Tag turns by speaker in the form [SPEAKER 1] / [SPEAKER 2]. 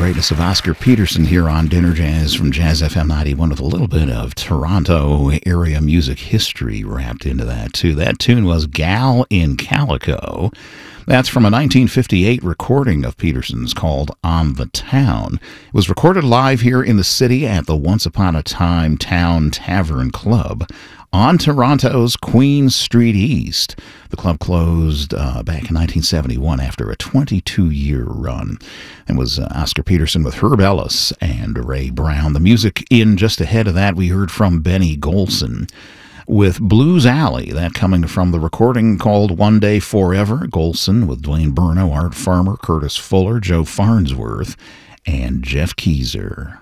[SPEAKER 1] greatness of Oscar Peterson here on Dinner Jazz from Jazz FM 91 with a little bit of Toronto area music history wrapped into that, too. That tune was Gal in Calico. That's from a 1958 recording of Peterson's called On the Town. It was recorded live here in the city at the Once Upon a Time Town Tavern Club on Toronto's Queen Street East. The club closed back in 1971 after a 22-year run. And was Oscar Peterson with Herb Ellis and Ray Brown. The music in just ahead of that, we heard from Benny Golson with Blues Alley, that coming from the recording called One Day Forever. Golson with Dwayne Burno, Art Farmer, Curtis Fuller, Joe Farnsworth, and Jeff Keezer.